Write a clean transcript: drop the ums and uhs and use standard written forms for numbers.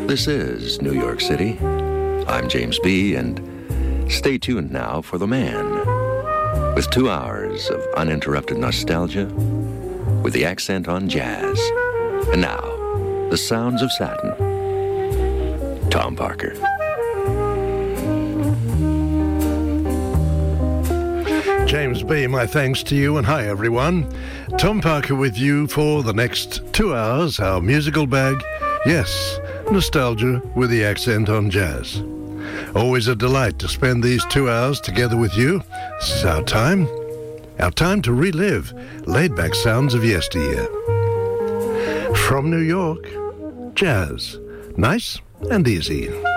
This is New York City. I'm James B., and stay tuned now for The Man, with 2 hours of uninterrupted nostalgia with the accent on jazz. And now, the sounds of satin. Tom Parker. James B., my thanks to you, and hi everyone. Tom Parker with you for the next 2 hours, our musical bag. Yes, nostalgia with the accent on jazz. Always a delight to spend these 2 hours together with you. This is our time to relive laid-back sounds of yesteryear. From New York, jazz, nice and easy.